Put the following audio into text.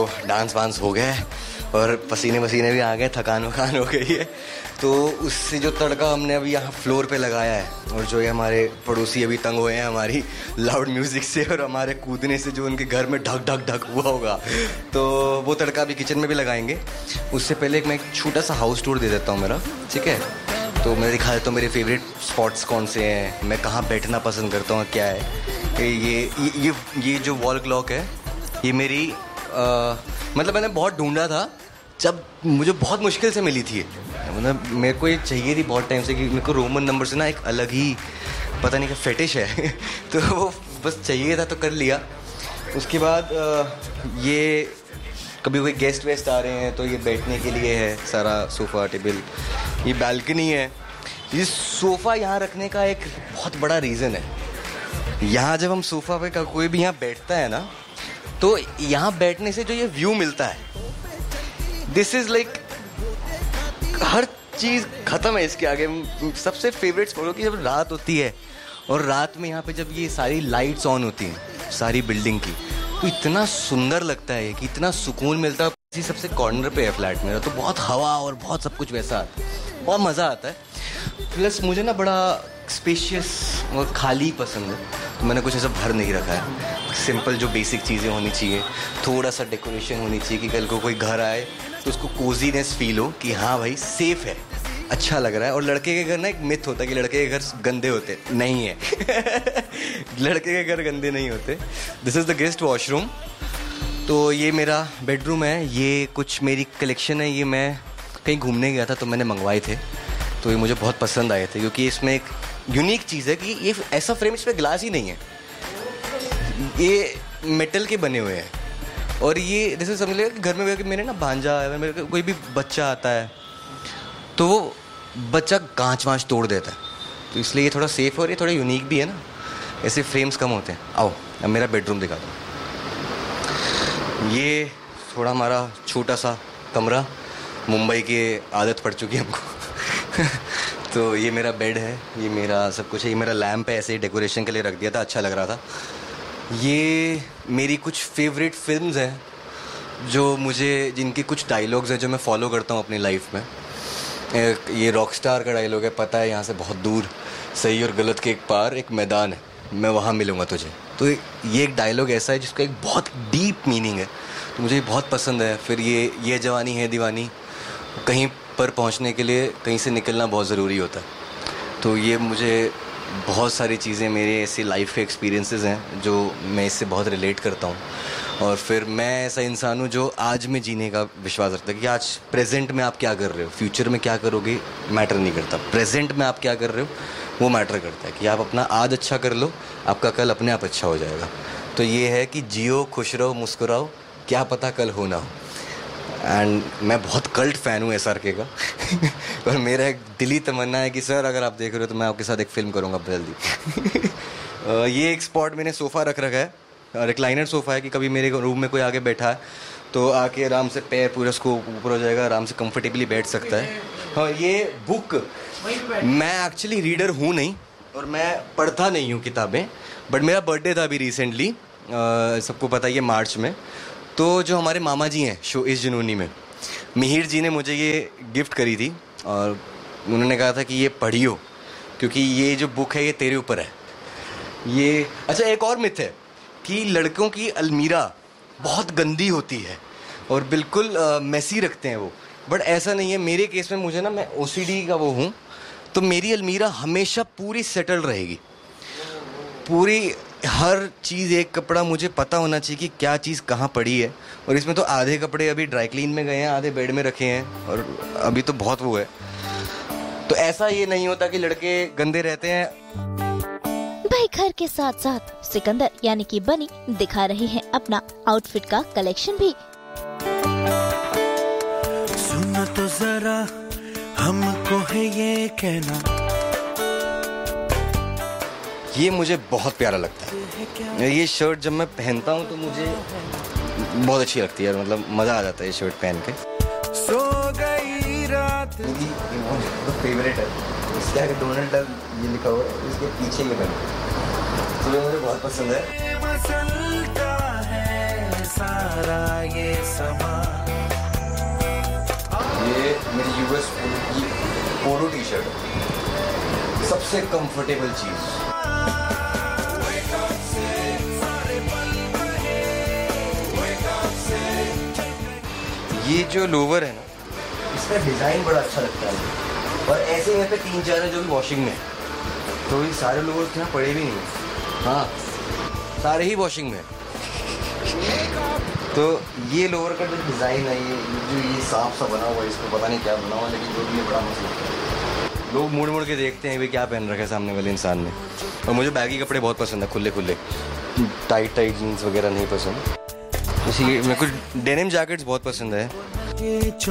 Dance वांस हो गया है और पसीने वसीने भी आ गए, थकान वकान हो गई है। तो उससे जो तड़का हमने अभी यहाँ फ्लोर पे लगाया है, और जो ये हमारे पड़ोसी अभी तंग हुए हैं हमारी लाउड म्यूज़िक से और हमारे कूदने से, जो उनके घर में ढक ढक ढक हुआ होगा, तो वो तड़का अभी किचन में भी लगाएंगे। उससे पहले मैं एक छोटा सा हाउस टूर दे देता हूँ मेरा, ठीक है? तो मैं दिखा देता हूँ मेरे फेवरेट स्पॉट्स कौन से हैं, मैं कहाँ बैठना पसंद करता हूँ, क्या है। ये जो वॉल क्लॉक है, ये मेरी मतलब मैंने बहुत ढूंढा था, जब मुझे बहुत मुश्किल से मिली थी। मतलब मेरे को ये चाहिए थी बहुत टाइम से कि मेरे को रोमन नंबर से ना एक अलग ही पता नहीं क्या फेटिश है तो वो बस चाहिए था तो कर लिया। उसके बाद ये कभी कोई गेस्ट वेस्ट आ रहे हैं तो ये बैठने के लिए है सारा सोफ़ा टेबल। ये बालकनी है। ये सोफ़ा यहाँ रखने का एक बहुत बड़ा रीज़न है। यहाँ जब हम सोफ़ा पे कोई भी यहाँ बैठता है ना, तो यहाँ बैठने से जो ये व्यू मिलता है, दिस इज़ लाइक हर चीज़ ख़त्म है इसके आगे। सबसे फेवरेट स्पॉट कि जब रात होती है और रात में यहाँ पे जब ये सारी लाइट्स ऑन होती हैं सारी बिल्डिंग की, तो इतना सुंदर लगता है कि इतना सुकून मिलता है। इसी सबसे कॉर्नर पे है फ्लैट मेरा, तो बहुत हवा और बहुत सब कुछ वैसा आता है, बहुत मज़ा आता है। प्लस मुझे ना बड़ा स्पेशियस और खाली पसंद है, तो मैंने कुछ ऐसा भर नहीं रखा है। सिंपल जो बेसिक चीज़ें होनी चाहिए, थोड़ा सा डेकोरेशन होनी चाहिए कि कल को कोई घर आए तो उसको कोजीनेस फील हो कि हाँ भाई सेफ है, अच्छा लग रहा है। और लड़के के घर ना एक मिथ होता है कि लड़के के घर गंदे होते, नहीं है लड़के के घर गंदे नहीं होते। This is the guest washroom. तो ये मेरा बेडरूम है। ये कुछ मेरी कलेक्शन है, ये मैं कहीं घूमने गया था तो मैंने मंगवाए थे, तो ये मुझे बहुत पसंद आए थे क्योंकि इसमें एक यूनिक चीज़ है कि ये ऐसा फ्रेम, इस पर ग्लास ही नहीं है, ये मेटल के बने हुए हैं। और ये जैसे समझ लीजिए कि घर में मेरे ना भांजा है, मेरे कोई भी बच्चा आता है तो वो बच्चा कांच वाँच तोड़ देता है, तो इसलिए ये थोड़ा सेफ है और ये थोड़ा यूनिक भी है ना, ऐसे फ्रेम्स कम होते हैं। आओ अब मेरा बेडरूम दिखा दो। ये थोड़ा हमारा छोटा सा कमरा, मुंबई की आदत पड़ चुकी है हमको तो ये मेरा बेड है, ये मेरा सब कुछ है। ये मेरा लैम्प है, ऐसे ही डेकोरेशन के लिए रख दिया था, अच्छा लग रहा था। ये मेरी कुछ फेवरेट फिल्म्स हैं जो मुझे, जिनके कुछ डायलॉग्स हैं जो मैं फॉलो करता हूँ अपनी लाइफ में। ये रॉकस्टार का डायलॉग है, पता है यहाँ से बहुत दूर सही और गलत के एक पार एक मैदान है, मैं वहाँ मिलूँगा तुझे। तो ये एक डायलॉग ऐसा है जिसका एक बहुत डीप मीनिंग है, तो मुझे बहुत पसंद है। फिर ये जवानी है दीवानी, कहीं पर पहुंचने के लिए कहीं से निकलना बहुत ज़रूरी होता है। तो ये मुझे बहुत सारी चीज़ें, मेरे ऐसे लाइफ के एक्सपीरियंसेस हैं जो मैं इससे बहुत रिलेट करता हूँ। और फिर मैं ऐसा इंसान हूँ जो आज में जीने का विश्वास रखता है कि आज प्रेजेंट में आप क्या कर रहे हो, फ्यूचर में क्या करोगे मैटर नहीं करता, प्रेजेंट में आप क्या कर रहे हो वो मैटर करता है। कि आप अपना आज अच्छा कर लो, आपका कल अपने आप अच्छा हो जाएगा। तो ये है कि जियो, खुश रहो, मुस्कुराओ, क्या पता कल हो ना हो। एंड मैं बहुत कल्ट फ़ैन हूँ SRK का और मेरा एक दिली तमन्ना है कि सर अगर आप देख रहे हो तो मैं आपके साथ एक फ़िल्म करूँगा जल्दी ये एक स्पॉट मैंने सोफ़ा रख रखा है, रिक्लाइनर सोफ़ा है कि कभी मेरे रूम में कोई आके बैठा है तो आके आराम से पैर पूरा उसको ऊपर हो जाएगा, आराम से कंफर्टेबली बैठ सकता है। हाँ, ये बुक, मैं एक्चुअली रीडर हूँ नहीं और मैं पढ़ता नहीं हूँ किताबें, बट मेरा बर्थडे था अभी रिसेंटली, सबको पता ही है, मार्च में। तो जो हमारे मामा जी हैं शो इस जुनूनी में, मिहिर जी ने मुझे ये गिफ्ट करी थी और उन्होंने कहा था कि ये पढ़ियो क्योंकि ये जो बुक है ये तेरे ऊपर है। ये अच्छा, एक और मिथ है कि लड़कों की अलमीरा बहुत गंदी होती है और बिल्कुल मैसी रखते हैं वो, बट ऐसा नहीं है। मेरे केस में मुझे ना, मैं OCD का वो हूँ, तो मेरी अलमीरा हमेशा पूरी सेटल रहेगी, पूरी हर चीज़, एक कपड़ा मुझे पता होना चाहिए कि क्या चीज़ कहाँ पड़ी है। और इसमें तो आधे कपड़े अभी ड्राई क्लीन में गए हैं, आधे बेड में रखे हैं और अभी तो बहुत वो है। तो ऐसा ये नहीं होता कि लड़के गंदे रहते हैं। भाई घर के साथ साथ सिकंदर यानी कि बनी दिखा रहे हैं अपना आउटफिट का कलेक्शन भी। सुनो तो जरा हमको है ये कहना, ये मुझे बहुत प्यारा लगता है। ये शर्ट जब मैं पहनता हूँ तो मुझे बहुत अच्छी लगती है, मतलब मज़ा आ जाता है ये शर्ट पहन के। सो गई रात फेवरेट है, इसके आगे डोनाल्ड डक ये लिखा हुआ है, इसके पीछे ये बना, तो ये मुझे बहुत पसंद है। मसलता है सारा ये समा। ये मेरी यूएस की पोलो टी शर्ट है, सबसे कंफर्टेबल चीज। ये जो लोवर है ना, इसका डिजाइन बड़ा अच्छा लगता है और ऐसे यहाँ पे 3-4 है जो भी वॉशिंग में है, तो ये सारे लोवर यहाँ पड़े भी नहीं हैं। हाँ, सारे ही वॉशिंग में। तो ये लोवर का जो डिज़ाइन है, ये जो ये सांप सा बना हुआ है, इसको पता नहीं क्या बना हुआ, लेकिन जो भी ये बड़ा मस्त लगता है। लोग मुड़ मुड़ के देखते हैं भाई क्या पहन रखा है सामने वाले इंसान ने। और मुझे बैगी कपड़े बहुत पसंद है, खुले खुले, टाइट टाइट जीन्स वगैरह नहीं पसंद। इसीलिए मेरे को डेनिम जैकेट्स बहुत पसंद है।